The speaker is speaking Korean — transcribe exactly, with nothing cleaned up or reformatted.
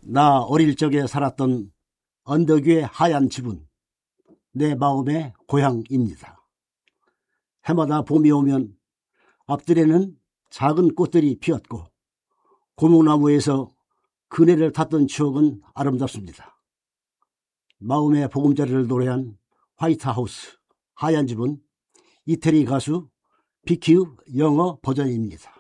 나 어릴 적에 살았던 언덕 위의 하얀 집은 내 마음의 고향입니다. 해마다 봄이 오면 앞들에는 작은 꽃들이 피었고 고목나무에서 그네를 탔던 추억은 아름답습니다. 마음의 보금자리를 노래한 화이트하우스, 하얀 집은 이태리 가수 비키의 영어 버전입니다.